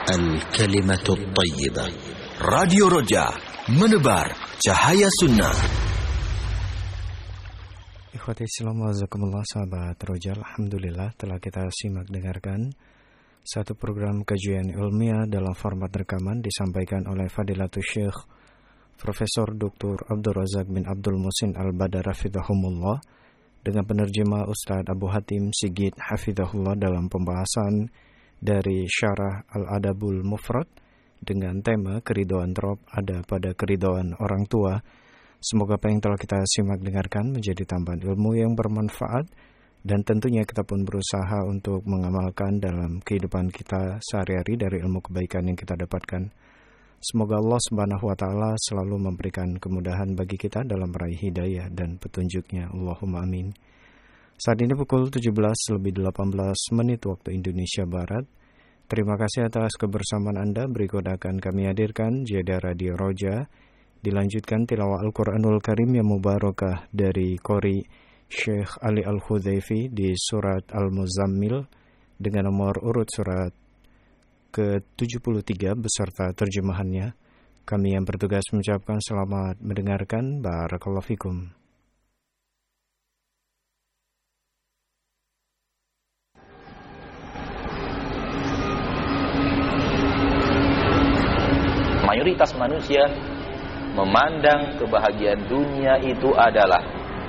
Al-Kalimatul Thayyibah. Radio Roja, menebar cahaya sunnah. Ikhwati Islam wazakumullah, sahabat Roja, alhamdulillah telah kita simak dengarkan satu program kajian ilmiah dalam format rekaman disampaikan oleh Fadilatul Syekh Profesor Dr. Abdul Razak bin Abdul Muhsin Al-Badar hafizahumullah dengan penerjemah Ustadz Abu Hatim Sigit hafizahullah dalam pembahasan dari Syarah Al-Adabul Mufrad dengan tema keridhaan Rabb ada pada keridhaan orang tua. Semoga apa yang telah kita simak dengarkan menjadi tambahan ilmu yang bermanfaat, dan tentunya kita pun berusaha untuk mengamalkan dalam kehidupan kita sehari-hari dari ilmu kebaikan yang kita dapatkan. Semoga Allah Subhanahu wa taala selalu memberikan kemudahan bagi kita dalam meraih hidayah dan petunjuknya. Allahumma amin. Saat ini pukul 17:18 waktu Indonesia Barat. Terima kasih atas kebersamaan Anda. Berikut akan kami hadirkan jeda Radio Roja. Dilanjutkan tilawah Al-Quranul Karim yang mubarakah dari Qori Syekh Ali Al-Hudhaifi di surat Al-Muzammil dengan nomor urut surat ke-73 beserta terjemahannya. Kami yang bertugas mengucapkan selamat mendengarkan. Barakallahu fikum. Mayoritas manusia memandang kebahagiaan dunia itu adalah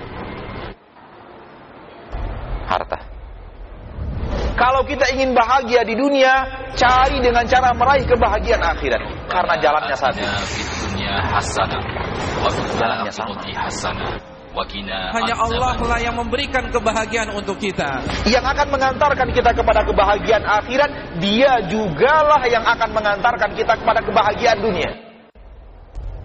harta. Kalau kita ingin bahagia di dunia, cari dengan cara meraih kebahagiaan akhirat. Karena jalannya satu. Jalannya sama. Hanya Allah lah yang memberikan kebahagiaan untuk kita. Yang akan mengantarkan kita kepada kebahagiaan akhirat, Dia jugalah yang akan mengantarkan kita kepada kebahagiaan dunia.